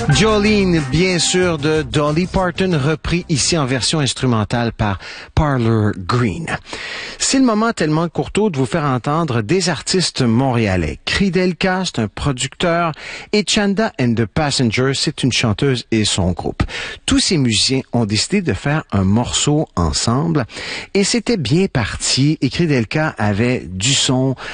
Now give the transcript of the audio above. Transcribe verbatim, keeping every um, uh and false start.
Jolene, bien sûr, de Dolly Parton, repris ici en version instrumentale par Parlor Green. C'est le moment tellement courtois de vous faire entendre des artistes montréalais. Kridelka, c'est un producteur, et Chanda and the Passengers, c'est une chanteuse et son groupe. Tous ces musiciens ont décidé de faire un morceau ensemble, et c'était bien parti, et Kridelka avait du son,